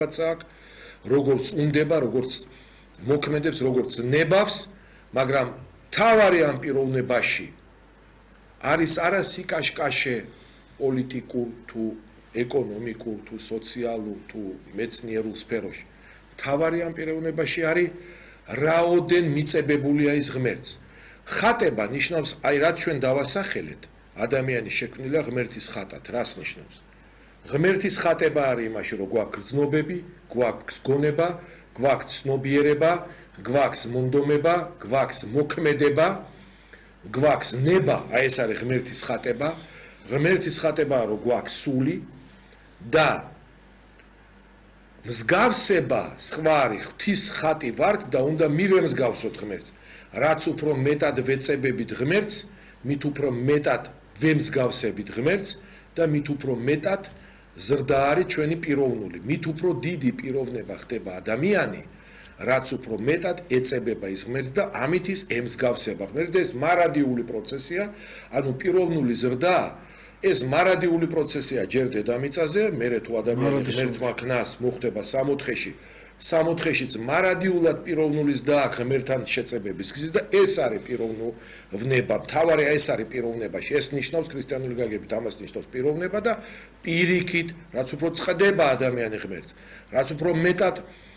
როგორც უნდება, როგორც მოქმედებს, როგორც ნებავს, მაგრამ თავარი ამ პიროვნებაში არის არა სიკაშკაშე პოლიტიკურ თუ ეკონომიკურ თუ სოციალურ თუ მეცნიერულ სფეროში. თავარი ამ პიროვნებაში არის რაოდენ მიწებებულია ის ღმერთს. ხატება ნიშნავს, აი რაც ჩვენ დავასახელეთ, ადამიანი შექმნილია ღმერთის ხატად, რას ნიშნავს? ღმერთის ხატება არის იმაში, რომ გვაქვს გრძნობები, გვაქვს გონება, გვაქვს ცნობიერება, გვაქვს მონდომება, გვაქვს მოქმედება, გვაქვს ნება, აი ეს არის ღმერთის ხატება. ღმერთის ხატებაა, რომ გვაქვს სული და მსგავსება სხვა არის ღვთის ხატი ვართ და უნდა მივემსგავსოთ ღმერთს. რაც უფრო მეტად ვეწებებით ღმერთს, მით უფრო მეტად ვემსგავსებით ღმერთს და მით უფრო მეტად ზრდა არის ჩვენი პიროვნული. მით უფრო დიდი პიროვნება ხდება ადამიანი, რაც უფრო მეტად ეწებება ის ღმერთს და ამით ის ემსგავსება ღმერთს და ეს მარადიული პროცესია, ანუ პიროვნული ზრდა ეს მარადიული პროცესია ჯერ დედამიწაზე, მერე თუ ადამიანი ღმერთმა ქნას მოხდება სამოთხეში, სამოთხეშიც მარადიულად პიროვნული ზრდა აქვს ღმერთთან შეწებების გზით და ეს არის პიროვნება. მთავარი ეს არის პიროვნებაში. ეს ნიშნავს ქრისტიანული გაგებით, ამას ნიშნავს პიროვნება და პირიქით, რაც უფრო წყდება ადამიანი ღმერთს, რაც უფრო მეტად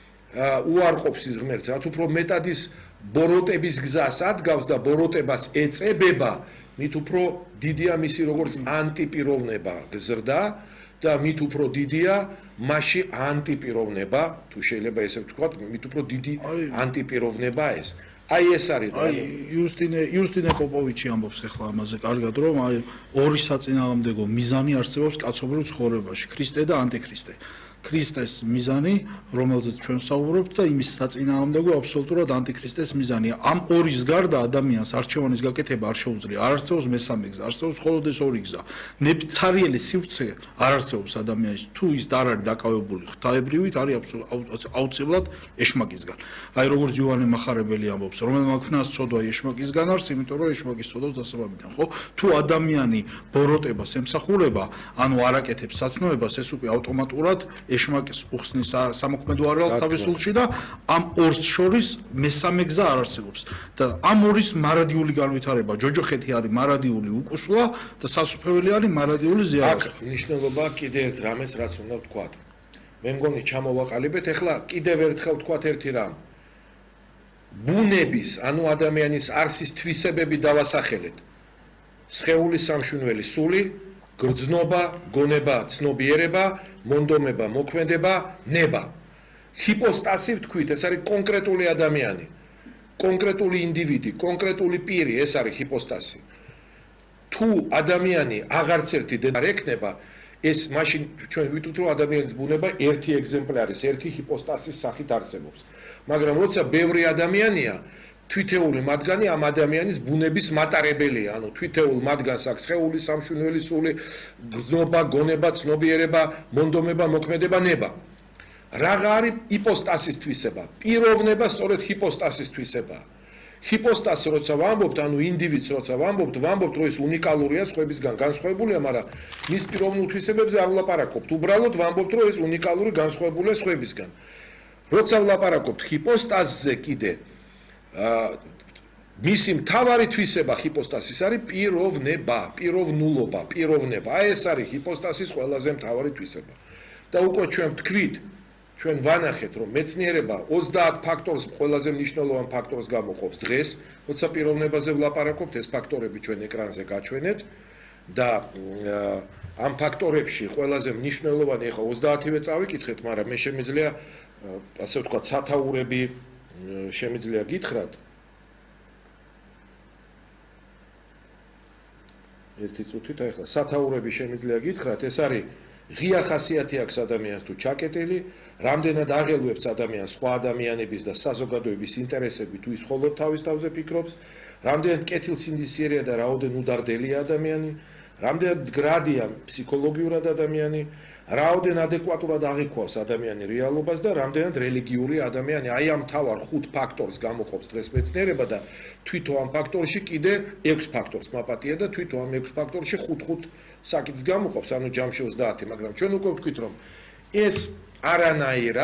უარყოფს ის ღმერთს, რაც უფრო მეტად ის ბოროტების გზას ადგავს და ბოროტებას ეწებება, მით უფრო დიდია მისი როგორც ანტიპიროვნება გზრდა და მით უფრო დიდია მასში ანტიპიროვნება, თუ შეიძლება ესე ვთქვათ, მით უფრო დიდი ანტიპიროვნება ეს. აი ეს არის და იუსტინე პოპოვიჩი ამბობს ახლა ამაზე კარგად, რომ აი ორი საწინააღმდეგო მიზანი არსებობს კაცობრიურ ცხოვრებაში, ქრისტე და ანტიქრისტე. ქრისტეს მიზანი, რომელზეც ჩვენ ვსაუბრობთ და იმის საწინააღმდეგო აბსოლუტურად ანტიქრისტეს მიზანია. ამორის გარდა ადამიანს არჩევანის გაკეთება არ შეუძლია. არ არსებობს მესამე გზა, არსებობს მხოლოდ ეს ორი გზა. ცარიელი სივრცე არ არსებობს ადამიანის, თუ ის არ არის დაკავებული ღვთაებრივით, არის აუცილებლად ეშმაკისგან. აი როგორც იოანე მახარებელი ამბობს, რომელმა ქნას ცოდვა ეშმაკისგან არის, იმიტომ რომ ეშმაკის ცოდავს დასაბამიდან, ხო? თუ ადამიანი ბოროტებას ემსახურება, ანუ არაკეთებს საცნობებას, ეს უკვე ავტომატურად ეშმაკის უხსნის სამოქმედო არეალს თავის სულში და ამ ორს შორის მესამე გზა არ არსებობს. და ამ ორის მარადიული განვითარება, ჯოჯოხეთი არის მარადიული უკუსლა და სასუფეველი არის მარადიული ზიარება. აქ მნიშვნელობა კიდე ერთ რამეს, რაც უნდა ვთქვათ. მე მგონი ჩამოვაყალიბეთ, ეხლა კიდევ ერთხელ ვთქვათ ერთი რამ. ბუნების, ანუ ადამიანის არსის თვისებები დავასახელეთ. სხეულის სამშვენივრელი სული, გრძნობა, გონება, ცნობიერება, მონდომება, მოქმედება, ნება. ჰიპოსტასი ვთქვით, ეს არის კონკრეტული ადამიანი, კონკრეტული ინდივიდი, კონკრეტული პირი, ეს არის ჰიპოსტასი. თუ ადამიანი აღარც ერთი დედა არ ექნება, ეს მაშინ ჩვენ ვიტყვით, რომ ადამიანის ბუნება ერთი ეგზემპლარის, ერთი ჰიპოსტასის სახით არსებობს. მაგრამ როცა ბევრი ადამიანია, თვითეული მათგანი ამ ადამიანის ბუნების მატარებელია, ანუ თვითეულ მათგანს აქვს სხეული, სამშვენივრელი სული, გრძნობა, გონება, ცნობიერება, მონდომება, მოქმედება, ნება. რაღა არის იპოსტასის თვისება? პიროვნება სწორედ ჰიპოსტასის თვისებაა. ჰიპოსტასი როცა ვამბობთ, ანუ ინდივიდს როცა ვამბობთ, რომ ის უნიკალურია სხვებისგან განსხვავებულია, მაგრამ მის პიროვნულ თვისებებზე არ ვლაპარაკობთ. უბრალოდ ვამბობთ, რომ ეს უნიკალური განსხვავებულია სხვებისგან. როცა ვლაპარაკობთ ჰიპოსტასზე კიდე მისი მთავარი თვისება ჰიპოსტასის არის პიროვნება, პიროვნულობა, პიროვნება. აი ეს არის ჰიპოსტასის ყველაზე მთავარი თვისება. და უკვე ჩვენ ვთქვით, ჩვენ ვანახეთ, რომ მეცნიერება 30 ფაქტორს ყველაზე მნიშვნელოვან ფაქტორს გამოყოფს დღეს, როცა პიროვნებაზე ვლაპარაკობთ, ეს ფაქტორები ჩვენ ეკრანზე გაჩვენეთ და ამ ფაქტორებში ყველაზე მნიშვნელოვანი ახლა 30-ვე წავიკითხეთ, მაგრამ მე შემიძლია ასე ვთქვათ, სათაურები შემიძლია გითხრათ. ერთი წუთით, აი ახლა სათაურები შემიძლია გითხრათ, ეს არის ღია ხასიათი აქვს ადამიანს თუ ჩაკეტილი, რამდენად აღელვებს ადამიანს სხვა ადამიანების და საზოგადოების ინტერესები თუ ის მხოლოდ თავის თავზე ფიქრობს, რამდენად კეთილსინდისიერია და რაოდენ უდარდელია ადამიანი, რამდენად გრადია ფსიქოლოგიურად ადამიანი, რაოდენ ადეკვატურად აღიქვავს ადამიანი რეალობას და რამდენად რელიგიური ადამიანი. აი ამ მთავარ 5 ფაქტორს გამოყოფს დღეს მეცნიერება და თვითონ ამ ფაქტორში კიდე 6 ფაქტორს მაპატია და თვითონ ამ 6 ფაქტორში 5 საკითხს გამოყოფს, ანუ ჯამში 30, მაგრამ ჩვენ უკვე ვთქვით, რომ ეს არანაირ